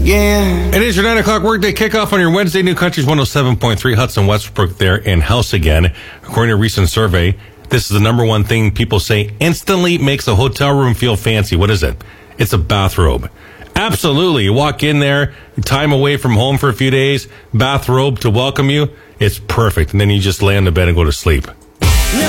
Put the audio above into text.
again. It is your 9 o'clock workday kickoff on your Wednesday. New Country's 107.3 Hudson Westbrook there in house again. According to a recent survey, this is the number one thing people say instantly makes a hotel room feel fancy. What is it? It's a bathrobe. Absolutely. You walk in there, time away from home for a few days, bathrobe to welcome you. It's perfect. And then you just lay on the bed and go to sleep.